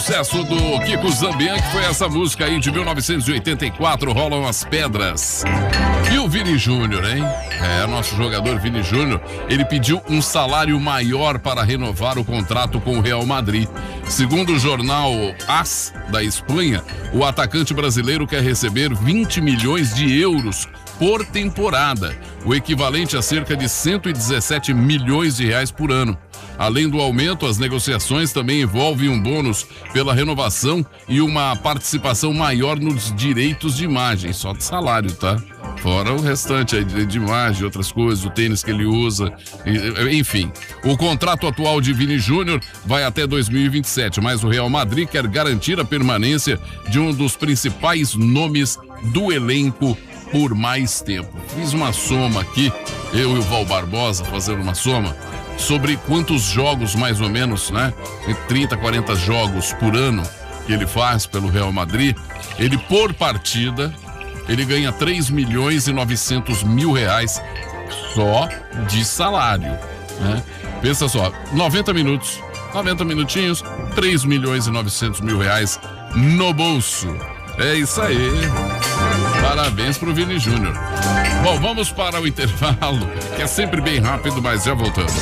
Sucesso do Kiko Zambian, que foi essa música aí de 1984, Rolam as Pedras. E o Vini Júnior, hein? Nosso jogador Vini Júnior, ele pediu um salário maior para renovar o contrato com o Real Madrid. Segundo o jornal AS da Espanha, o atacante brasileiro quer receber 20 milhões de euros por temporada, o equivalente a cerca de 117 milhões de reais por ano. Além do aumento, as negociações também envolvem um bônus pela renovação e uma participação maior nos direitos de imagem, só de salário, tá? Fora o restante aí de imagem, outras coisas, o tênis que ele usa, enfim. O contrato atual de Vini Júnior vai até 2027, mas o Real Madrid quer garantir a permanência de um dos principais nomes do elenco por mais tempo. Fiz uma soma aqui, eu e o Val Barbosa fazendo uma soma sobre quantos jogos mais ou menos, né? 30, 40 jogos por ano que ele faz pelo Real Madrid. Ele por partida, ele ganha 3 milhões e 900 mil reais só de salário, né? Pensa só, 90 minutinhos, 3 milhões e 900 mil reais no bolso. É isso aí. Parabéns pro Vini Júnior. Bom, vamos para o intervalo, que é sempre bem rápido, mas já voltamos.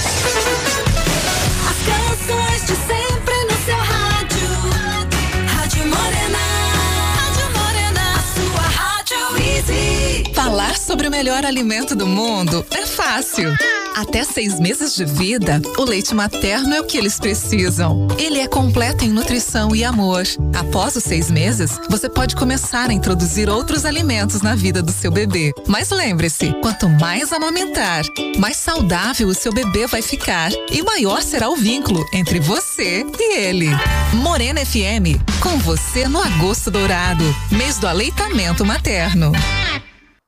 As canções de sempre no seu rádio. Rádio Morena. Rádio Morena, a sua rádio Easy. Falar sobre o melhor alimento do mundo é fácil. Até 6 meses de vida, o leite materno é o que eles precisam. Ele é completo em nutrição e amor. Após os 6 meses, você pode começar a introduzir outros alimentos na vida do seu bebê. Mas lembre-se, quanto mais amamentar, mais saudável o seu bebê vai ficar e maior será o vínculo entre você e ele. Morena FM, com você no Agosto Dourado, mês do aleitamento materno.